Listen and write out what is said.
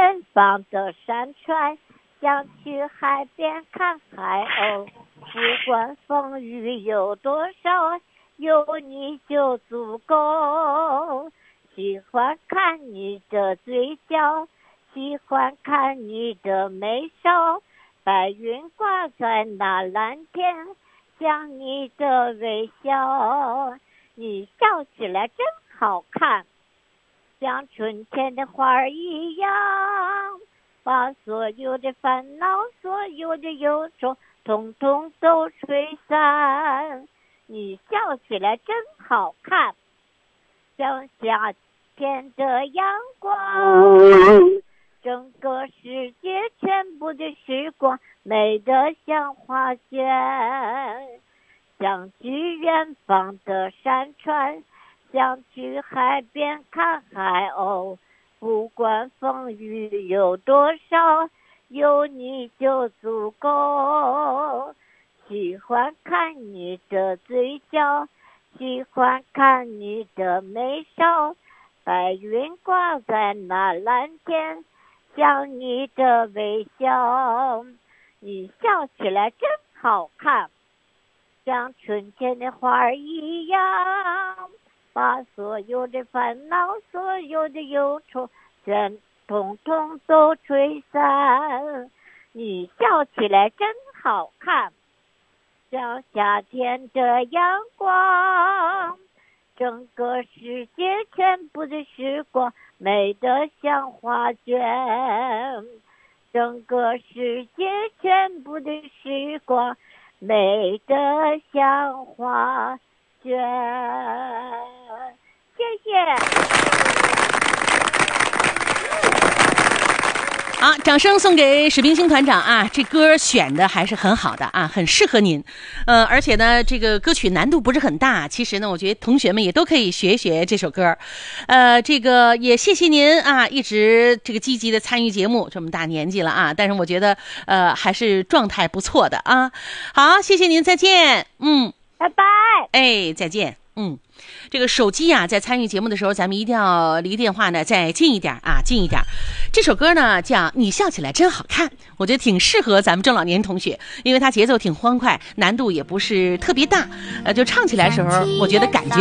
远方的山川，想去海边看海鸥。不管风雨有多少，有你就足够。喜欢看你的嘴角，喜欢看你的眉梢，白云挂在那蓝天，像你的微笑。你笑起来真好看，像春天的花儿一样，把所有的烦恼，所有的忧愁统统都吹散。你笑起来真好看，像夏天的阳光，整个世界全部的时光美得像画卷。想去远方的山川，想去海边看海鸥。不管风雨有多少，有你就足够。喜欢看你的嘴角，喜欢看你的眉梢，白云挂在那蓝天，像你的微笑。你笑起来真好看，像春天的花儿一样，把所有的烦恼，所有的忧愁全统统都吹散。你笑起来真好看，像夏天的阳光，整个世界全部的时光美得像画卷。整个世界全部的时光美得像画卷。谢谢。 好，掌声送给史冰星团长啊！这歌选的还是很好的啊，很适合您。而且呢，这个歌曲难度不是很大，其实呢，我觉得同学们也都可以学一学这首歌。这个也谢谢您啊，一直这个积极的参与节目，这么大年纪了啊，但是我觉得还是状态不错的啊。好，谢谢您，再见。 拜拜。 哎，再见。这个手机啊，在参与节目的时候，咱们一定要离电话呢再近一点啊，近一点。这首歌呢叫《你笑起来真好看》，我觉得挺适合咱们中老年同学，因为它节奏挺欢快，难度也不是特别大，就唱起来的时候，我觉得感觉